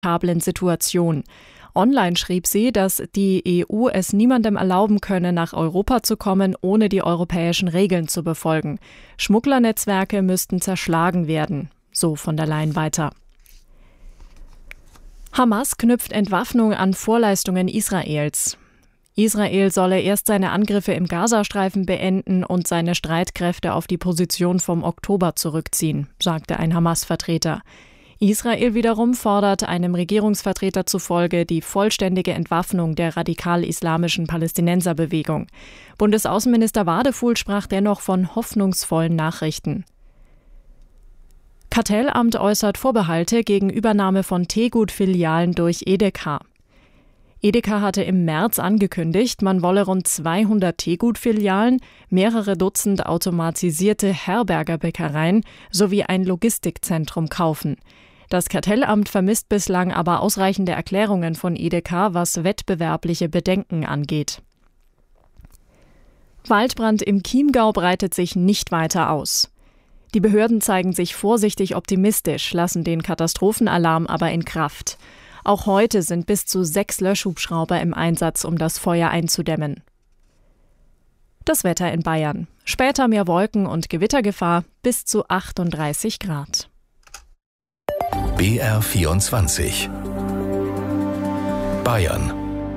Situation. Online schrieb sie, dass die EU es niemandem erlauben könne, nach Europa zu kommen, ohne die europäischen Regeln zu befolgen. Schmugglernetzwerke müssten zerschlagen werden, so von der Leyen weiter. Hamas knüpft Entwaffnung an Vorleistungen Israels. Israel solle erst seine Angriffe im Gazastreifen beenden und seine Streitkräfte auf die Position vom Oktober zurückziehen, sagte ein Hamas-Vertreter. Israel wiederum fordert einem Regierungsvertreter zufolge die vollständige Entwaffnung der radikal-islamischen Palästinenserbewegung. Bundesaußenminister Wadefuhl sprach dennoch von hoffnungsvollen Nachrichten. Kartellamt äußert Vorbehalte gegen Übernahme von Teegut-Filialen durch Edeka. Edeka hatte im März angekündigt, man wolle rund 200 Teegut-Filialen, mehrere Dutzend automatisierte Herbergerbäckereien sowie ein Logistikzentrum kaufen. Das Kartellamt vermisst bislang aber ausreichende Erklärungen von Edeka, was wettbewerbliche Bedenken angeht. Waldbrand im Chiemgau breitet sich nicht weiter aus. Die Behörden zeigen sich vorsichtig optimistisch, lassen den Katastrophenalarm aber in Kraft. Auch heute sind bis zu 6 Löschhubschrauber im Einsatz, um das Feuer einzudämmen. Das Wetter in Bayern. Später mehr Wolken und Gewittergefahr bis zu 38 Grad. BR24 Bayern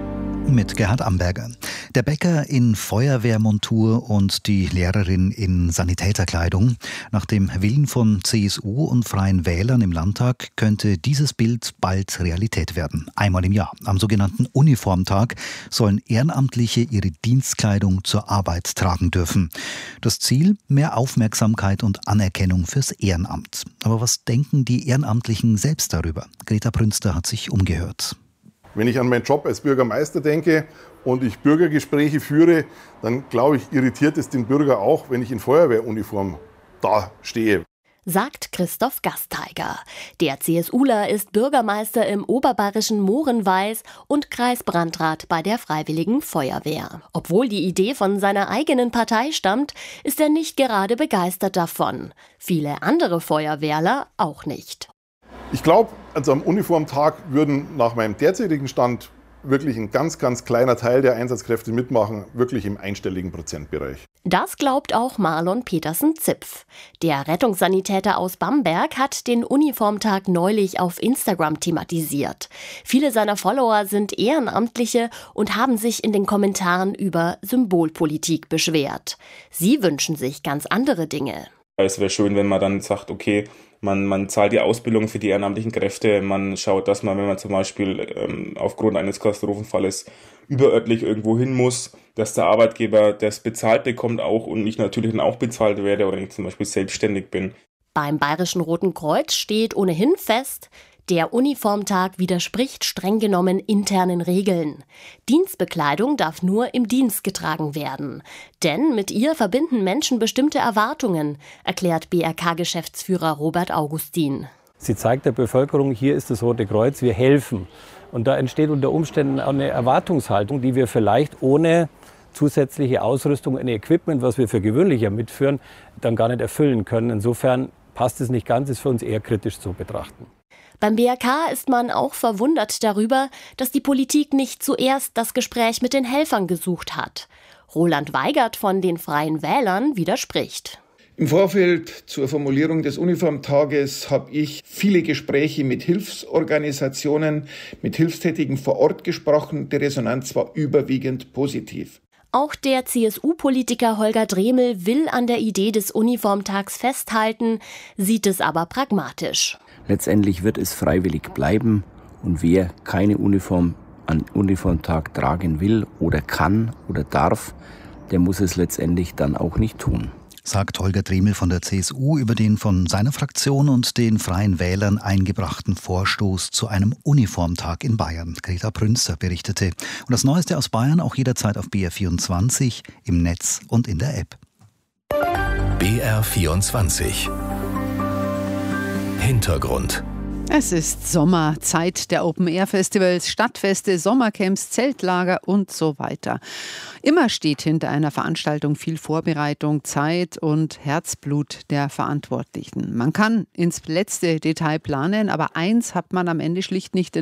mit Gerhard Amberger. Der Bäcker in Feuerwehrmontur und die Lehrerin in Sanitäterkleidung. Nach dem Willen von CSU und Freien Wählern im Landtag könnte dieses Bild bald Realität werden. Einmal im Jahr, am sogenannten Uniformtag, sollen Ehrenamtliche ihre Dienstkleidung zur Arbeit tragen dürfen. Das Ziel? Mehr Aufmerksamkeit und Anerkennung fürs Ehrenamt. Aber was denken die Ehrenamtlichen selbst darüber? Greta Prünster hat sich umgehört. Wenn ich an meinen Job als Bürgermeister denke und ich Bürgergespräche führe, dann glaube ich, irritiert es den Bürger auch, wenn ich in Feuerwehruniform da stehe. Sagt Christoph Gasteiger. Der CSUler ist Bürgermeister im oberbayerischen Moorenweis und Kreisbrandrat bei der Freiwilligen Feuerwehr. Obwohl die Idee von seiner eigenen Partei stammt, ist er nicht gerade begeistert davon. Viele andere Feuerwehrler auch nicht. Ich glaube, also am Uniformtag würden nach meinem derzeitigen Stand wirklich ein ganz, ganz kleiner Teil der Einsatzkräfte mitmachen, wirklich im einstelligen Prozentbereich. Das glaubt auch Marlon Petersen-Zipf. Der Rettungssanitäter aus Bamberg hat den Uniformtag neulich auf Instagram thematisiert. Viele seiner Follower sind Ehrenamtliche und haben sich in den Kommentaren über Symbolpolitik beschwert. Sie wünschen sich ganz andere Dinge. Es wäre schön, wenn man dann sagt, okay, man zahlt die Ausbildung für die ehrenamtlichen Kräfte, man schaut, dass man, wenn man zum Beispiel aufgrund eines Katastrophenfalles überörtlich irgendwo hin muss, dass der Arbeitgeber das bezahlt bekommt auch und ich natürlich dann auch bezahlt werde oder ich zum Beispiel selbstständig bin. Beim Bayerischen Roten Kreuz steht ohnehin fest, der Uniformtag widerspricht streng genommen internen Regeln. Dienstbekleidung darf nur im Dienst getragen werden. Denn mit ihr verbinden Menschen bestimmte Erwartungen, erklärt BRK-Geschäftsführer Robert Augustin. Sie zeigt der Bevölkerung, hier ist das Rote Kreuz, wir helfen. Und da entsteht unter Umständen auch eine Erwartungshaltung, die wir vielleicht ohne zusätzliche Ausrüstung, ein Equipment, was wir für gewöhnlicher mitführen, dann gar nicht erfüllen können. Insofern passt es nicht ganz, ist für uns eher kritisch zu betrachten. Beim BRK ist man auch verwundert darüber, dass die Politik nicht zuerst das Gespräch mit den Helfern gesucht hat. Roland Weigert von den Freien Wählern widerspricht. Im Vorfeld zur Formulierung des Uniformtages habe ich viele Gespräche mit Hilfsorganisationen, mit Hilfstätigen vor Ort gesprochen. Die Resonanz war überwiegend positiv. Auch der CSU-Politiker Holger Dremel will an der Idee des Uniformtags festhalten, sieht es aber pragmatisch. Letztendlich wird es freiwillig bleiben und wer keine Uniform an Uniformtag tragen will oder kann oder darf, der muss es letztendlich dann auch nicht tun. Sagt Holger Dremel von der CSU über den von seiner Fraktion und den Freien Wählern eingebrachten Vorstoß zu einem Uniformtag in Bayern. Greta Prünster berichtete. Und das Neueste aus Bayern auch jederzeit auf BR24, im Netz und in der App. BR24 Hintergrund. Es ist Sommer, Zeit der Open-Air-Festivals, Stadtfeste, Sommercamps, Zeltlager und so weiter. Immer steht hinter einer Veranstaltung viel Vorbereitung, Zeit und Herzblut der Verantwortlichen. Man kann ins letzte Detail planen, aber eins hat man am Ende schlicht nicht in